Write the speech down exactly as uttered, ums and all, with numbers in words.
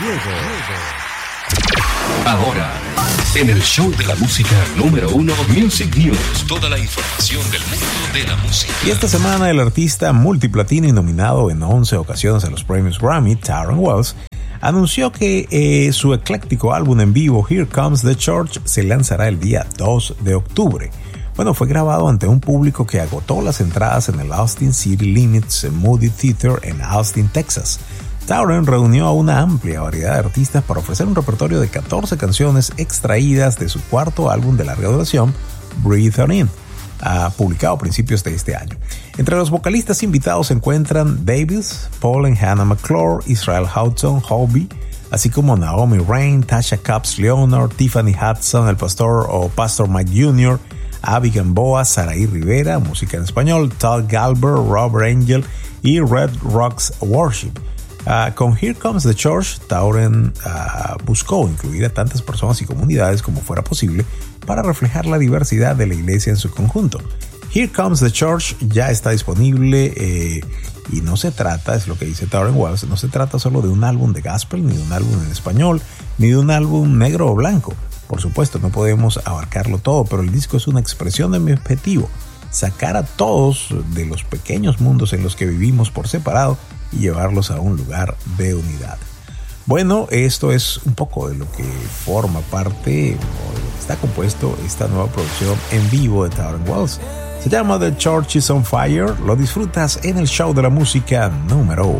Ahora, en el show de la música número uno, Music News. Toda la información del mundo de la música. Y esta semana el artista multiplatino y nominado en once ocasiones a los premios Grammy, Tauren Wells, anunció que eh, su ecléctico álbum en vivo, Here Comes the Church, se lanzará el día dos de octubre. Bueno, fue grabado ante un público que agotó las entradas en el Austin City Limits Moody Theater en Austin, Texas. Tauren reunió a una amplia variedad de artistas para ofrecer un repertorio de catorce canciones extraídas de su cuarto álbum de larga duración, Breathe On In, uh, publicado a principios de este año. Entre los vocalistas invitados se encuentran Davis, Paul and Hannah McClure, Israel Houghton, Hobie, así como Naomi Rain, Tasha Cobbs Leonard, Tiffany Hudson, el pastor o Pastor Mike junior, Abby Gamboa, Saraí Rivera, música en español, Todd Galber, Robert Angel y Red Rocks Worship. Uh, con Here Comes the Church, Tauren uh, buscó incluir a tantas personas y comunidades como fuera posible para reflejar la diversidad de la iglesia en su conjunto. Here Comes the Church ya está disponible eh, y no se trata, es lo que dice Tauren Wells, no se trata solo de un álbum de gospel, ni de un álbum en español, ni de un álbum negro o blanco. Por supuesto, no podemos abarcarlo todo, pero el disco es una expresión de mi objetivo, sacar a todos de los pequeños mundos en los que vivimos por separado y llevarlos a un lugar de unidad. Bueno, esto es un poco de lo que forma parte o de lo que está compuesto esta nueva producción en vivo de Tauren Wells. Se llama The Church is on Fire. Lo disfrutas en el show de la música número uno.